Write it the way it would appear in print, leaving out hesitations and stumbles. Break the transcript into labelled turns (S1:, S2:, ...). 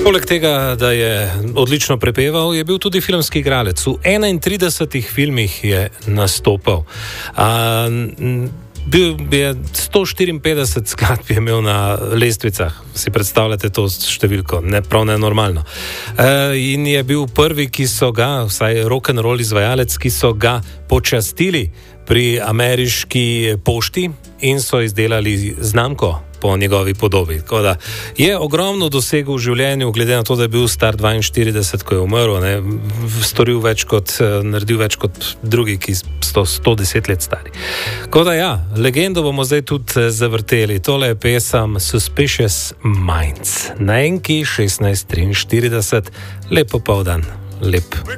S1: Poleg tega, da je odlično prepeval, je bil tudi filmski igralec. V 31 filmih je nastopal. Bil je 154 skladb je imel na lestvicah. Si predstavljate to številko? Prav nenormalno. In je bil prvi, ki so ga, vsaj rock'n'roll izvajalec, ki so ga počastili pri ameriški pošti in so izdelali znamko po njegovi podobi. Tako da je ogromno dosegel v življenju, glede na to, da je bil star 42, ko je umrl, naredil več kot drugi, ki so 110 let stari. Tako da ja, legendo bomo zdaj tudi zavrteli. Tole je pesem Suspicious Minds. Na Enki 16:43. Lep popoldan. Lep